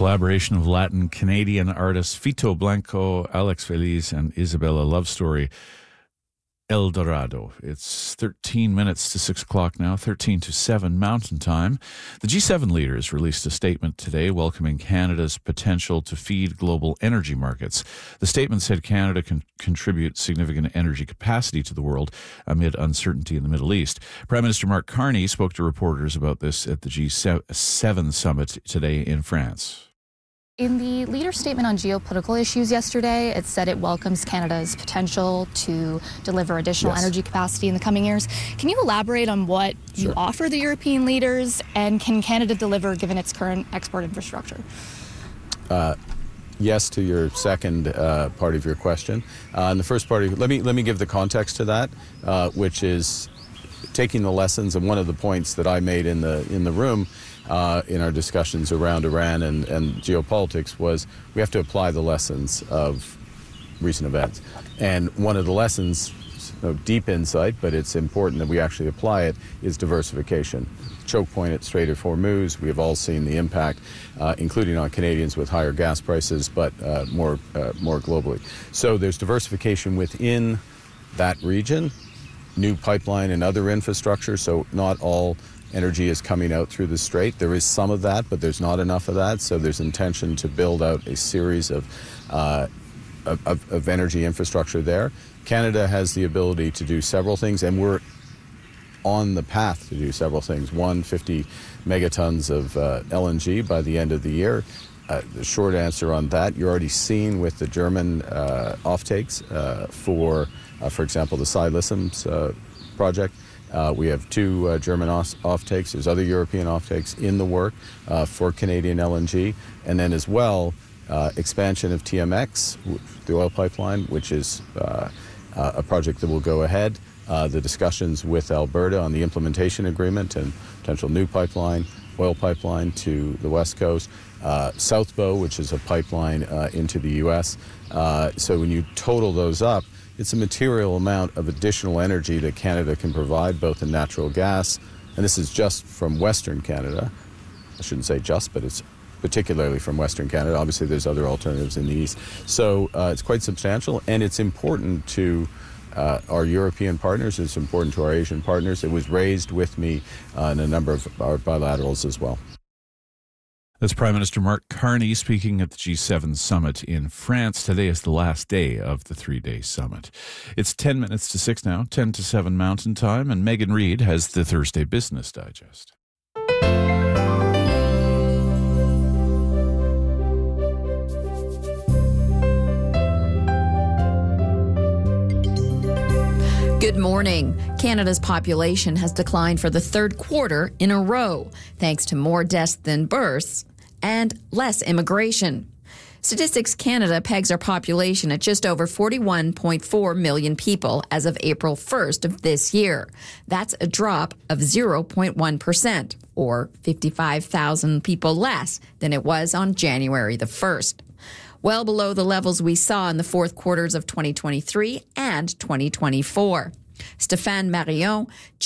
collaboration of Latin-Canadian artists Fito Blanco, Alex Feliz, and Isabella Love Story, El Dorado. It's 13 minutes to 6 o'clock now, 13 to 7 Mountain Time. The G7 leaders released a statement today welcoming Canada's potential to feed global energy markets. The statement said Canada can contribute significant energy capacity to the world amid uncertainty in the Middle East. Prime Minister Mark Carney spoke to reporters about this at the G7 summit today in France. In the leader statement on geopolitical issues yesterday, it said it welcomes Canada's potential to deliver additional energy capacity in the coming years. Can you elaborate on what you offer the European leaders, and can Canada deliver given its current export infrastructure? Yes to your second part of your question. And the first part, let me give the context to that, which is taking the lessons. And one of the points that I made in the room in our discussions around Iran and geopolitics was we have to apply the lessons of recent events. And one of the lessons, no deep insight, but it's important that we actually apply it, is diversification. Choke point at Strait of Hormuz, we have all seen the impact, including on Canadians with higher gas prices, but more globally. So there's diversification within that region, new pipeline and other infrastructure, so not all energy is coming out through the strait. There is some of that, but there's not enough of that. So there's intention to build out a series of energy infrastructure there. Canada has the ability to do several things, and we're on the path to do several things. 50 megatons of LNG by the end of the year. The short answer on that, you're already seeing with the German offtakes for example, the Silesums project. We have two German offtakes. There's other European offtakes in the work for Canadian LNG. And then as well, expansion of TMX, the oil pipeline, which is a project that will go ahead. The discussions with Alberta on the implementation agreement and potential new pipeline, oil pipeline to the West Coast. South Bow, which is a pipeline into the U.S. So when you total those up, it's a material amount of additional energy that Canada can provide, both in natural gas, and this is just from Western Canada. I shouldn't say just, but it's particularly from Western Canada. Obviously, there's other alternatives in the East. So it's quite substantial, and it's important to our European partners. It's important to our Asian partners. It was raised with me in a number of our bilaterals as well. That's Prime Minister Mark Carney speaking at the G7 summit in France. Today is the last day of the three-day summit. It's 10 minutes to 6 now, 10 to 7 Mountain Time, and Megan Reid has the Thursday Business Digest. Good morning. Canada's population has declined for the third quarter in a row, thanks to more deaths than births and less immigration. Statistics Canada pegs our population at just over 41.4 million people as of April 1st of this year. That's a drop of 0.1%, or 55,000 people less than it was on January the 1st. Well below the levels we saw in the fourth quarters of 2023 and 2024. Stéphane Marion,